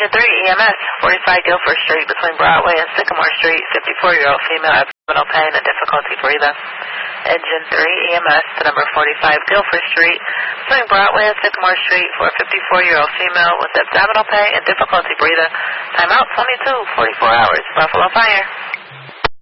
Engine 3 EMS, 45 Guilford Street between Broadway and Sycamore Street, 54-year-old female abdominal pain and difficulty breathing. Engine 3 EMS to number 45 Guilford Street between Broadway and Sycamore Street for a 54-year-old female with abdominal pain and difficulty breathing. Timeout 22, 44 hours. Buffalo Fire.